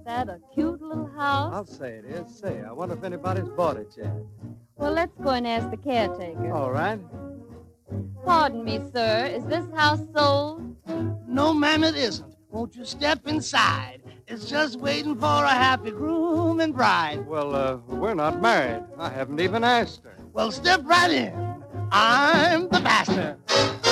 that a cute little house? I'll say it is. Say, I wonder if anybody's bought it yet. Well, let's go and ask the caretaker. All right. Pardon me, sir. Is this house sold? No, ma'am, it isn't. Won't you step inside? It's just waiting for a happy groom and bride. Well, we're not married. I haven't even asked her. Well, step right in. I'm the master.